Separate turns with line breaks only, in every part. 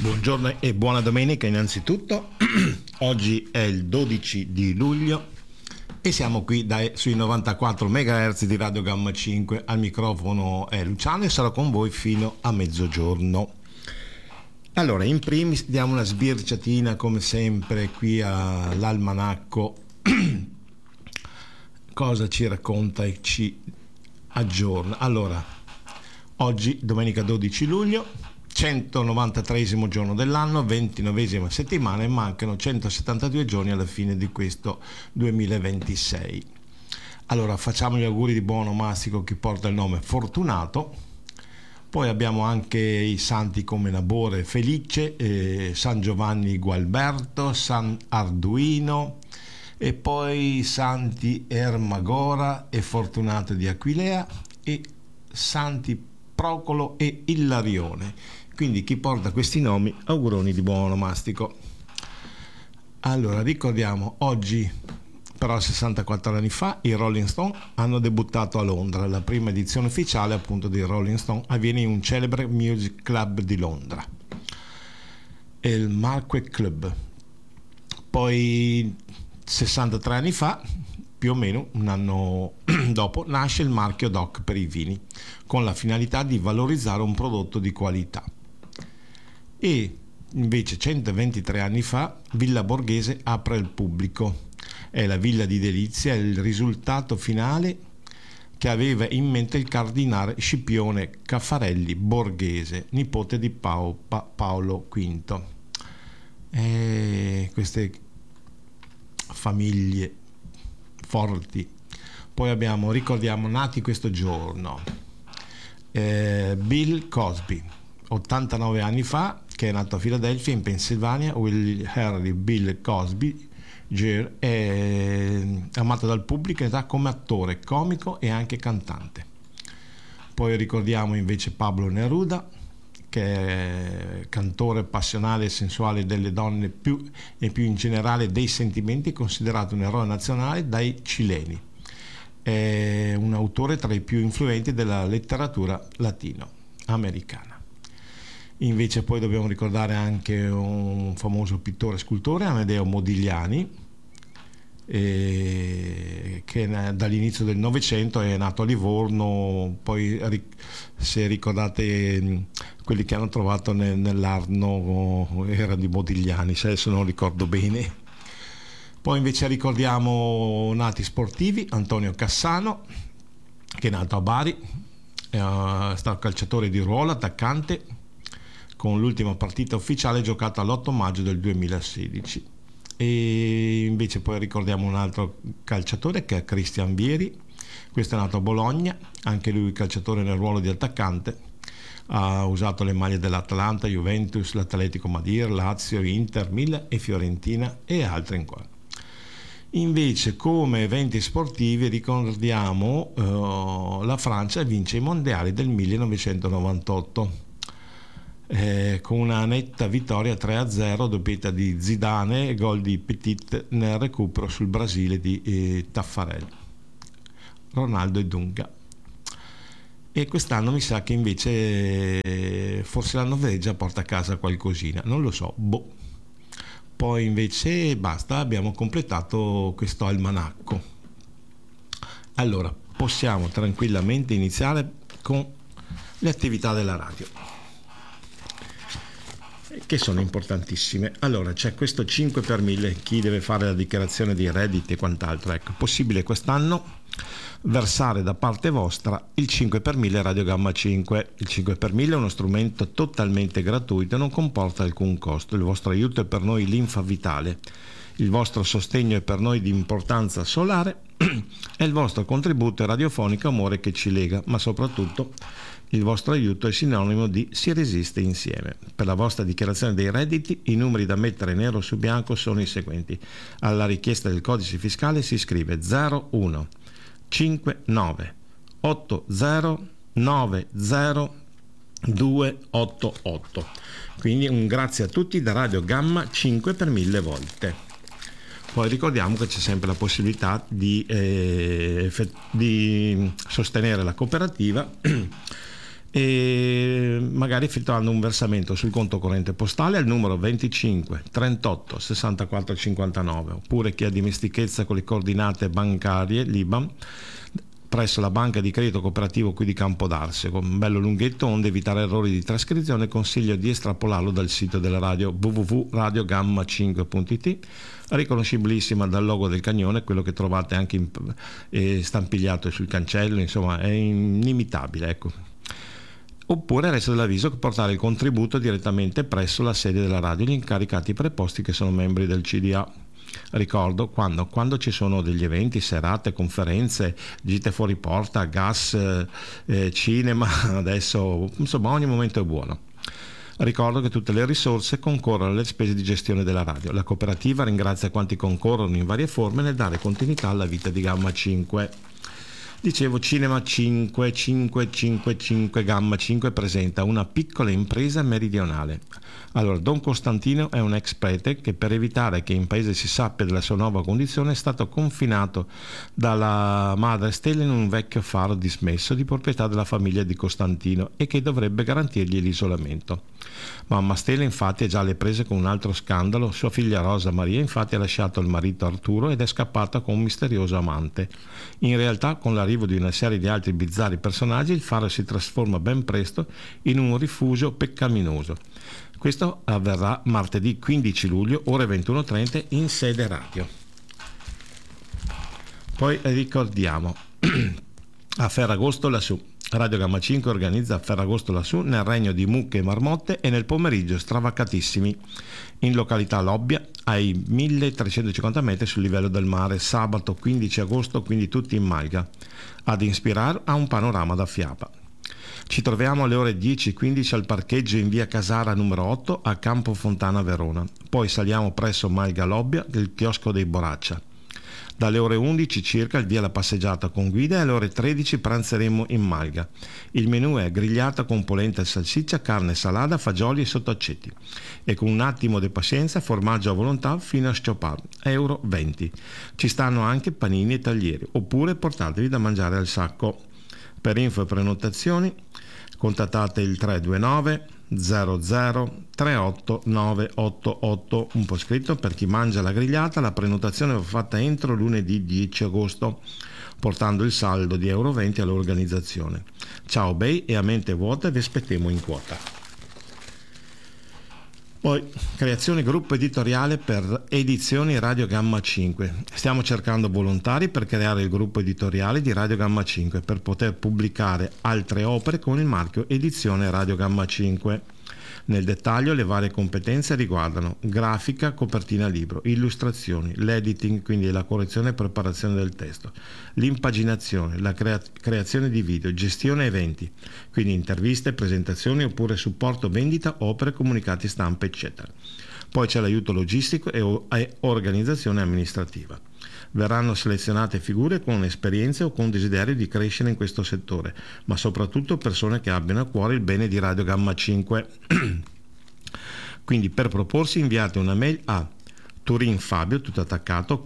Buongiorno e buona domenica innanzitutto. Oggi è il 12 di luglio e siamo qui sui 94 MHz di Radio Gamma 5. Al microfono è Luciano e sarò con voi fino a mezzogiorno. Allora, in primis diamo una sbirciatina come sempre qui all'almanacco. Cosa ci racconta e ci aggiorna? Allora, oggi domenica 12 luglio, 193esimo giorno dell'anno, 29esima settimana e mancano 172 giorni alla fine di questo 2026. Allora, facciamo gli auguri di buon onomastico a chi porta il nome Fortunato. Poi abbiamo anche i santi come Nabore Felice, San Giovanni Gualberto, San Arduino e poi i santi Ermagora e Fortunato di Aquilea e santi Procolo e Illarione. Quindi chi porta questi nomi, auguroni di buon onomastico. Allora, ricordiamo, oggi però 64 anni fa i Rolling Stone hanno debuttato a Londra. La prima edizione ufficiale appunto dei Rolling Stone avviene in un celebre music club di Londra, il Marquette Club. Poi 63 anni fa, più o meno un anno dopo, nasce il marchio DOC per i vini, con la finalità di valorizzare un prodotto di qualità. E invece 123 anni fa Villa Borghese apre al pubblico. È la villa di delizia, è il risultato finale che aveva in mente il cardinale Scipione Caffarelli Borghese, nipote di Paolo V. Queste famiglie forti. Poi ricordiamo nati questo giorno Bill Cosby, 89 anni fa, che è nato a Filadelfia in Pennsylvania. Will Harry Bill Cosby Jr. è amato dal pubblico in età come attore, comico e anche cantante. Poi ricordiamo invece Pablo Neruda, che è cantore passionale e sensuale delle donne e più in generale dei sentimenti, considerato un eroe nazionale dai cileni. È un autore tra i più influenti della letteratura latinoamericana. Invece poi dobbiamo ricordare anche un famoso pittore e scultore, Amedeo Modigliani, che dall'inizio del Novecento è nato a Livorno. Poi se ricordate quelli che hanno trovato nell'Arno era di Modigliani, se adesso non ricordo bene. Poi invece ricordiamo nati sportivi, Antonio Cassano, che è nato a Bari, è stato calciatore di ruolo, attaccante, con l'ultima partita ufficiale giocata l'8 maggio del 2016. E invece poi ricordiamo un altro calciatore che è Cristian Vieri. Questo è nato a Bologna, anche lui calciatore nel ruolo di attaccante, ha usato le maglie dell'Atalanta, Juventus, l'Atletico Madrid, Lazio, Inter, Milan e Fiorentina e altri ancora. Invece come eventi sportivi ricordiamo la Francia vince i mondiali del 1998 con una netta vittoria 3-0, doppietta di Zidane e gol di Petit nel recupero sul Brasile di Taffarel, Ronaldo e Dunga. E quest'anno mi sa che invece forse la Norvegia porta a casa qualcosina, non lo so, Poi invece basta, abbiamo completato questo almanacco. Allora possiamo tranquillamente iniziare con le attività della radio, che sono importantissime. Allora c'è questo 5 per 1000, chi deve fare la dichiarazione di redditi e quant'altro. Ecco, possibile quest'anno versare da parte vostra il 5 per 1000 Radio Gamma 5. Il 5 per 1000 è uno strumento totalmente gratuito e non comporta alcun costo. Il vostro aiuto è per noi linfa vitale, il vostro sostegno è per noi di importanza solare e il vostro contributo è radiofonico amore che ci lega, ma soprattutto il vostro aiuto è sinonimo di si resiste insieme. Per la vostra dichiarazione dei redditi i numeri da mettere nero su bianco sono i seguenti. Alla richiesta del codice fiscale si scrive 01 59 80 90 288. Quindi un grazie a tutti da Radio Gamma 5 per 1000 volte. Poi ricordiamo che c'è sempre la possibilità di sostenere la cooperativa e magari effettuando un versamento sul conto corrente postale al numero 25 38 64 59, oppure chi ha dimestichezza con le coordinate bancarie l'IBAN presso la banca di credito cooperativo qui di Campodarsio, con un bello lunghetto, onde evitare errori di trascrizione consiglio di estrapolarlo dal sito della radio www.radiogamma5.it, riconoscibilissima dal logo del cagnone, quello che trovate anche stampigliato sul cancello, insomma è inimitabile, ecco. Oppure resta dell'avviso che portare il contributo direttamente presso la sede della radio, gli incaricati preposti che sono membri del CDA. Ricordo quando ci sono degli eventi, serate, conferenze, gite fuori porta, gas, cinema, adesso insomma ogni momento è buono. Ricordo che tutte le risorse concorrono alle spese di gestione della radio. La cooperativa ringrazia quanti concorrono in varie forme nel dare continuità alla vita di Gamma 5. Dicevo, Cinema 5 Gamma 5 presenta una piccola impresa meridionale. Allora, Don Costantino è un ex prete che, per evitare che in paese si sappia della sua nuova condizione, è stato confinato dalla madre Stella in un vecchio faro dismesso di proprietà della famiglia di Costantino e che dovrebbe garantirgli l'isolamento. Mamma Stella infatti è già alle prese con un altro scandalo. Sua figlia Rosa Maria infatti ha lasciato il marito Arturo ed è scappata con un misterioso amante. In realtà, con l'arrivo di una serie di altri bizzarri personaggi, il faro si trasforma ben presto in un rifugio peccaminoso. Questo avverrà martedì 15 luglio, ore 21:30, in sede radio. Poi ricordiamo, a Ferragosto lassù, Radio Gamma 5 organizza a Ferragosto lassù nel regno di mucche e marmotte e nel pomeriggio stravacatissimi in località Lobbia ai 1350 metri sul livello del mare, sabato 15 agosto, quindi tutti in Malga, ad ispirare a un panorama da fiaba. Ci troviamo alle ore 10:15 al parcheggio in via Casara numero 8 a Campo Fontana Verona. Poi saliamo presso Malga Lobbia del chiosco dei Boraccia. Dalle ore 11 circa il via la passeggiata con guida e alle ore 13 pranzeremo in Malga. Il menù è grigliata con polenta e salsiccia, carne salata, fagioli e sottaceti. E con un attimo di pazienza, formaggio a volontà fino a sciopare, euro 20. Ci stanno anche panini e taglieri, oppure portatevi da mangiare al sacco. Per info e prenotazioni contattate il 329 00 38 988, un po' scritto. Per chi mangia la grigliata la prenotazione va fatta entro lunedì 10 agosto portando il saldo di euro 20 all'organizzazione. Ciao bei e a mente vuota vi aspettiamo in quota. Poi, creazione gruppo editoriale per edizioni Radio Gamma 5. Stiamo cercando volontari per creare il gruppo editoriale di Radio Gamma 5 per poter pubblicare altre opere con il marchio Edizione Radio Gamma 5. Nel dettaglio le varie competenze riguardano grafica, copertina libro, illustrazioni, l'editing, quindi la correzione e preparazione del testo, l'impaginazione, la creazione di video, gestione eventi, quindi interviste, presentazioni oppure supporto vendita, opere, comunicati stampa, eccetera. Poi c'è l'aiuto logistico e organizzazione amministrativa. Verranno selezionate figure con esperienze o con desiderio di crescere in questo settore, ma soprattutto persone che abbiano a cuore il bene di Radio Gamma 5. Quindi per proporsi inviate una mail a turinfabio, tutto attaccato,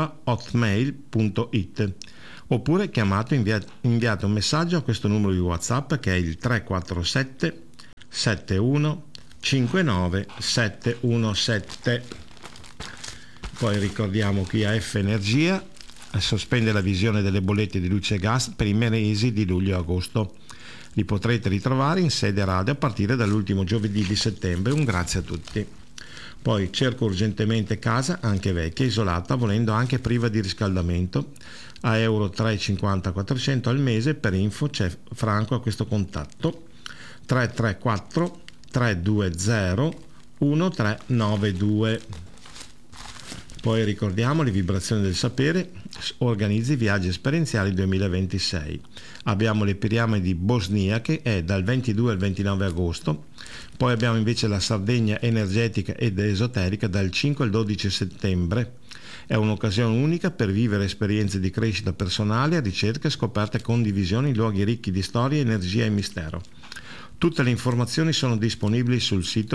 @hotmail.it, oppure chiamate, inviate un messaggio a questo numero di WhatsApp che è il 347 71 59 717. Poi ricordiamo qui AF Energia sospende la visione delle bollette di luce e gas per i mesi di luglio e agosto. Li potrete ritrovare in sede radio a partire dall'ultimo giovedì di settembre. Un grazie a tutti. Poi cerco urgentemente casa, anche vecchia, isolata, volendo anche priva di riscaldamento, a euro 3,50 400 al mese. Per info c'è Franco a questo contatto 334 320 1392. Poi ricordiamo le vibrazioni del sapere, organizzi viaggi esperienziali 2026. Abbiamo le Piramidi bosniache, è dal 22 al 29 agosto. Poi abbiamo invece la Sardegna energetica ed esoterica dal 5 al 12 settembre. È un'occasione unica per vivere esperienze di crescita personale, ricerca, scoperte e condivisioni in luoghi ricchi di storia, energia e mistero. Tutte le informazioni sono disponibili sul sito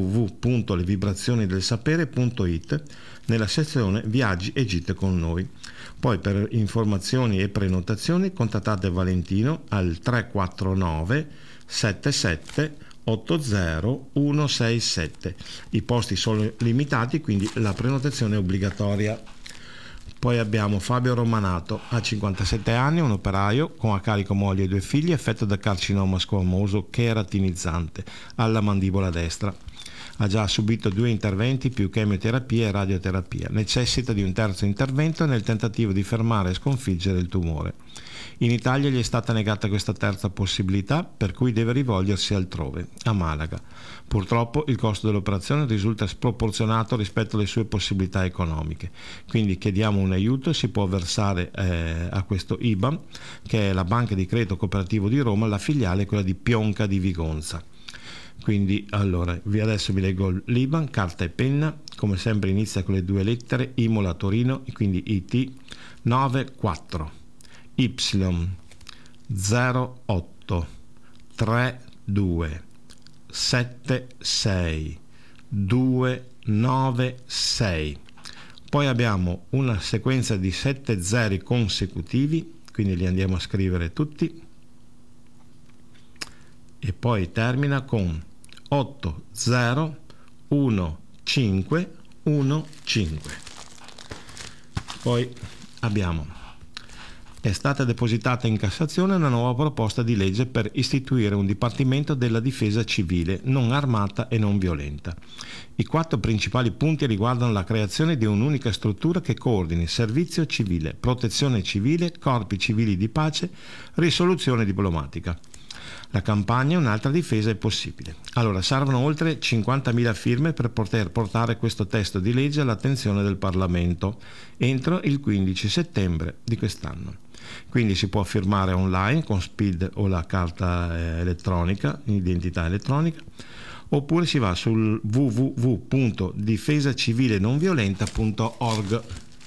www.levibrazioniDelSapere.it nella sezione Viaggi e gite con noi. Poi per informazioni e prenotazioni contattate Valentino al 349 77 80 167. I posti sono limitati, quindi la prenotazione è obbligatoria. Poi abbiamo Fabio Romanato, ha 57 anni, un operaio con a carico moglie e 2 figli, affetto da carcinoma squamoso cheratinizzante alla mandibola destra. Ha già subito 2 interventi più chemioterapia e radioterapia. Necessita di un terzo intervento nel tentativo di fermare e sconfiggere il tumore. In Italia gli è stata negata questa terza possibilità, per cui deve rivolgersi altrove, a Malaga. Purtroppo il costo dell'operazione risulta sproporzionato rispetto alle sue possibilità economiche, quindi chiediamo un aiuto. Si può versare a questo IBAN, che è la Banca di Credito Cooperativo di Roma, la filiale è quella di Pionca di Vigonza. Quindi allora adesso vi leggo l'IBAN, carta e penna, come sempre inizia con le 2 lettere, Imola Torino, quindi IT 94 Y 08 32 76 296. Poi abbiamo una sequenza di 7 zeri consecutivi, quindi li andiamo a scrivere tutti, e poi termina con 801515. Poi abbiamo: è stata depositata in Cassazione una nuova proposta di legge per istituire un Dipartimento della Difesa Civile non armata e non violenta. I 4 principali punti riguardano la creazione di un'unica struttura che coordini servizio civile, protezione civile, corpi civili di pace, risoluzione diplomatica. La campagna Un'altra difesa è possibile. Allora, servono oltre 50.000 firme per poter portare questo testo di legge all'attenzione del Parlamento entro il 15 settembre di quest'anno. Quindi si può firmare online con SPID o la carta elettronica, identità elettronica, oppure si va sul www.difesacivilenonviolenta.org.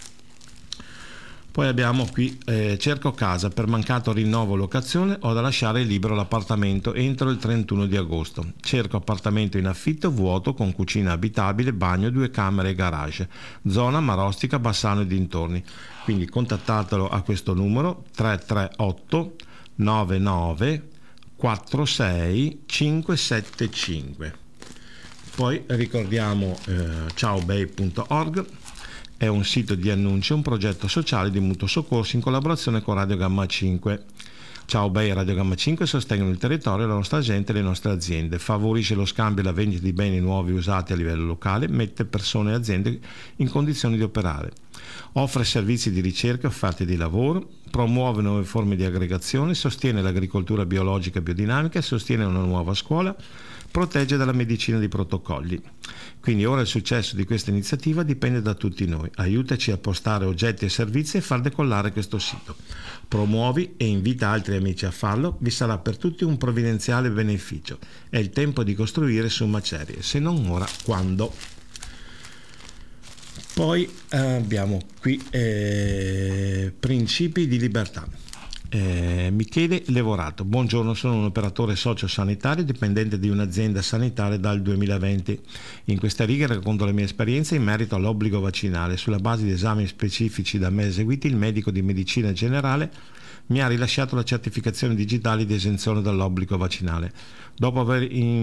Poi abbiamo qui cerco casa, per mancato rinnovo o locazione ho da lasciare libero l'appartamento entro il 31 di agosto. Cerco appartamento in affitto vuoto con cucina abitabile, bagno, 2 camere e garage, zona Marostica, Bassano e dintorni. Quindi contattatelo a questo numero 338 99 46 575. Poi ricordiamo ciaobay.org. È un sito di annunci, un progetto sociale di mutuo soccorso in collaborazione con Radio Gamma 5. Ciao Bay e Radio Gamma 5 sostengono il territorio, la nostra gente e le nostre aziende. Favorisce lo scambio e la vendita di beni nuovi usati a livello locale, mette persone e aziende in condizioni di operare. Offre servizi di ricerca e offerte di lavoro, promuove nuove forme di aggregazione, sostiene l'agricoltura biologica e biodinamica, sostiene una nuova scuola, protegge dalla medicina di protocolli. Quindi ora il successo di questa iniziativa dipende da tutti noi. Aiutaci a postare oggetti e servizi e far decollare questo sito. Promuovi e invita altri amici a farlo, vi sarà per tutti un provvidenziale beneficio. È il tempo di costruire su macerie, se non ora, quando? Poi abbiamo qui principi di libertà. Michele Levorato, buongiorno, sono un operatore sociosanitario dipendente di un'azienda sanitaria dal 2020. In questa riga racconto la mia esperienza in merito all'obbligo vaccinale. Sulla base di esami specifici da me eseguiti, il medico di medicina generale mi ha rilasciato la certificazione digitale di esenzione dall'obbligo vaccinale. Dopo aver